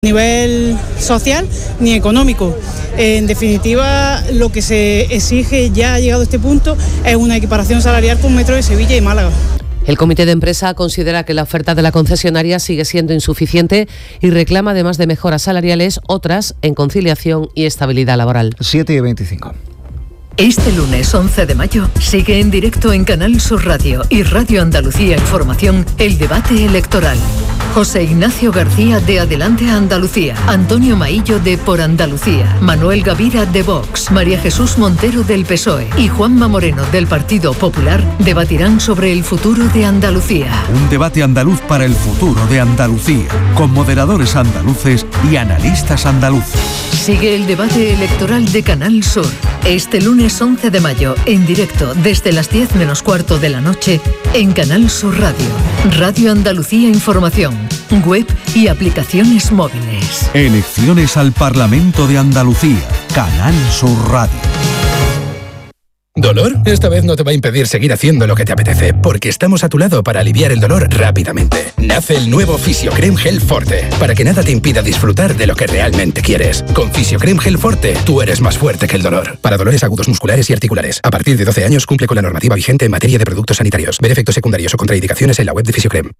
nivel social ni económico. En definitiva, lo que se exige ya ha llegado a este punto es una equiparación salarial con Metro de Sevilla y Málaga. El comité de empresa considera que la oferta de la concesionaria sigue siendo insuficiente y reclama, además de mejoras salariales, otras en conciliación y estabilidad laboral. 7:25. Este lunes 11 de mayo sigue en directo en Canal Sur Radio y Radio Andalucía Información el debate electoral. José Ignacio García de Adelante Andalucía, Antonio Maillo de Por Andalucía, Manuel Gavira de Vox, María Jesús Montero del PSOE y Juanma Moreno del Partido Popular debatirán sobre el futuro de Andalucía. Un debate andaluz para el futuro de Andalucía, con moderadores andaluces y analistas andaluces. Sigue el debate electoral de Canal Sur. Este lunes 11 de mayo, en directo desde las 10 menos cuarto de la noche, en Canal Sur Radio, Radio Andalucía Información, web y aplicaciones móviles. Elecciones al Parlamento de Andalucía, Canal Sur Radio. ¿Dolor? Esta vez no te va a impedir seguir haciendo lo que te apetece, porque estamos a tu lado para aliviar el dolor rápidamente. Nace el nuevo Fisiocrem Gel Forte, para que nada te impida disfrutar de lo que realmente quieres. Con Fisiocrem Gel Forte, tú eres más fuerte que el dolor. Para dolores agudos musculares y articulares. A partir de 12 años cumple con la normativa vigente en materia de productos sanitarios. Ver efectos secundarios o contraindicaciones en la web de Fisiocrem.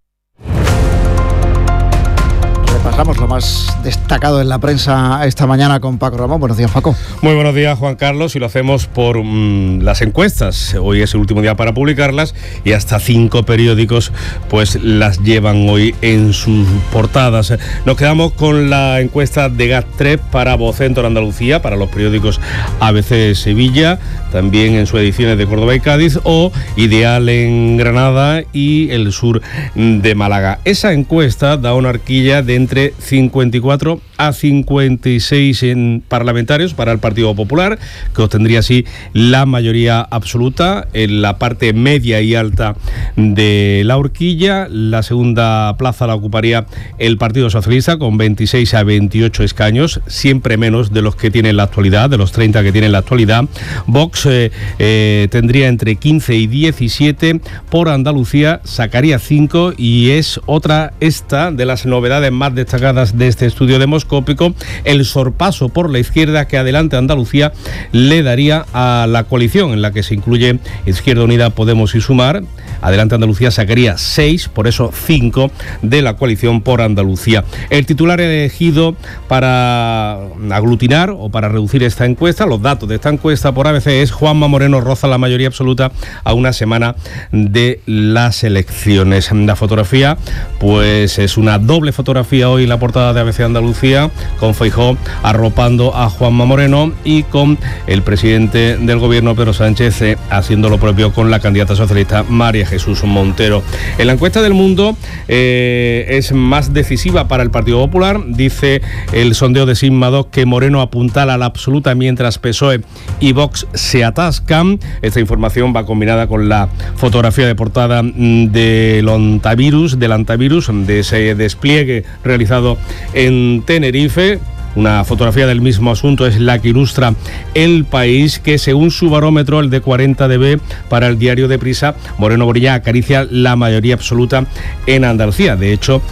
Repasamos lo más destacado en la prensa esta mañana con Paco Ramón. Buenos días, Paco. Muy buenos días, Juan Carlos, y lo hacemos por las encuestas. Hoy es el último día para publicarlas y hasta 5 periódicos pues las llevan hoy en sus portadas. Nos quedamos con la encuesta de GAT3 para Vocento en Andalucía, para los periódicos ABC Sevilla, también en sus ediciones de Córdoba y Cádiz, o Ideal en Granada y El Sur de Málaga. Esa encuesta da una horquilla de entre 54 a 56 parlamentarios para el Partido Popular, que obtendría así la mayoría absoluta en la parte media y alta de la horquilla. La segunda plaza la ocuparía el Partido Socialista con 26 a 28 escaños, siempre menos de los que tiene en la actualidad, de los 30 que tiene en la actualidad. Vox tendría entre 15 y 17, por Andalucía sacaría 5 y es otra esta de las novedades más destacadas de este estudio demoscópico, el sorpaso por la izquierda que Adelante Andalucía le daría a la coalición en la que se incluye Izquierda Unida, Podemos y Sumar. Adelante Andalucía sacaría 6, por eso 5 de la coalición por Andalucía. El titular elegido para aglutinar o para reducir esta encuesta, los datos de esta encuesta por ABC, es Juanma Moreno roza la mayoría absoluta a una semana de las elecciones. La fotografía, pues es una doble fotografía hoy en la portada de ABC Andalucía, con Feijóo arropando a Juanma Moreno y con el presidente del gobierno, Pedro Sánchez, haciendo lo propio con la candidata socialista María Jesús Montero. En la encuesta del Mundo es más decisiva para el Partido Popular. Dice el sondeo de Sigma2 que Moreno apuntala a la absoluta mientras PSOE y Vox se atascan. Esta información va combinada con la fotografía de portada del antivirus, de ese despliegue realizado en Tenerife. Una fotografía del mismo asunto es la que ilustra El País, que según su barómetro, el de 40 dB para el diario Deprisa, Moreno Bonilla acaricia la mayoría absoluta en Andalucía. De hecho,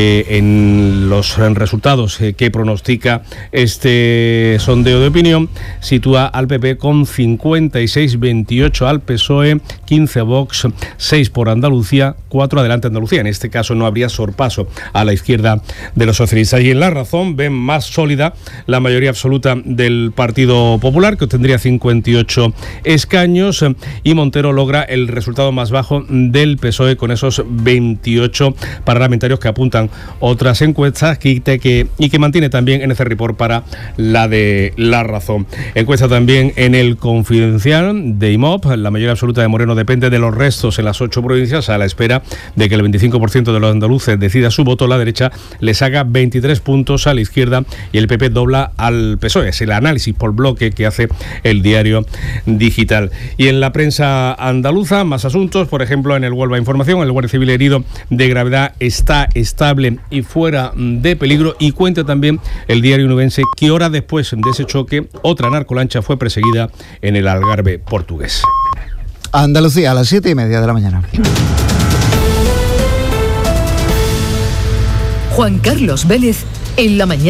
en los resultados que pronostica este sondeo de opinión, sitúa al PP con 56, 28 al PSOE, 15 Vox, 6 por Andalucía, 4 Adelante Andalucía. En este caso no habría sorpaso a la izquierda de los socialistas. Y en La Razón ven más sólida la mayoría absoluta del Partido Popular, que obtendría 58 escaños, y Montero logra el resultado más bajo del PSOE con esos 28 parlamentarios que apuntan otras encuestas y que mantiene también en ese report para la de La Razón. Encuesta también en El Confidencial de IMOP. La mayoría absoluta de Moreno depende de los restos en las 8 provincias, a la espera de que el 25% de los andaluces decida su voto. La derecha le saca 23 puntos a la izquierda y el PP dobla al PSOE. Es el análisis por bloque que hace el Diario Digital. Y en la prensa andaluza, más asuntos. Por ejemplo, en el Huelva Información, el guardia civil herido de gravedad está estable y fuera de peligro. Y cuenta también el Diario Nubense que horas después de ese choque, otra narcolancha fue perseguida en el Algarve portugués. Andalucía, a las 7:30 de la mañana. Juan Carlos Vélez En la mañana.